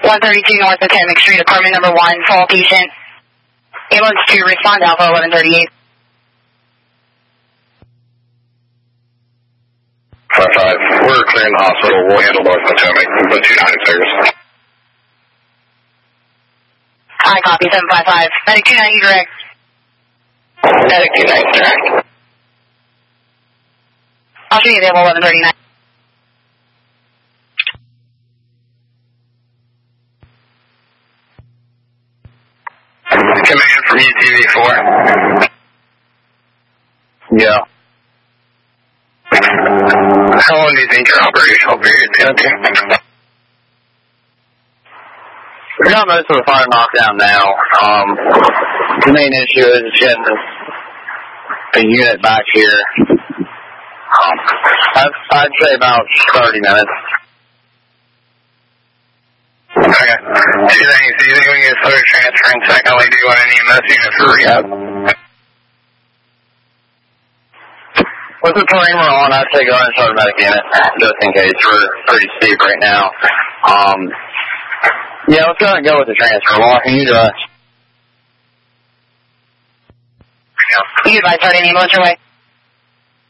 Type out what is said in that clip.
132 North Potomac Street, apartment number 1, fall patient. Ambulance to respond to Alpha 1138. 5-5. We're clearing the hospital. We'll handle North Potomac. The 290 service. Hi, copy 755. Medic 290 direct. Medic 290 direct. I'll show you available 1139. Command from UTV-4. Yeah. How long do you think your operational period is going to take? We got most of the fire knockdown now. The main issue is getting a unit back here. I'd say about 30 minutes. Okay. Two things. Do you think we can get footage transfer? And secondly, do you want an EMS unit for rehab? With the terrain we're on, I'd say go ahead and start a medic unit, just in case. We're pretty steep right now. Yeah, let's go ahead and go with the transfer. Walking, you drive. You advise starting ambulance your way.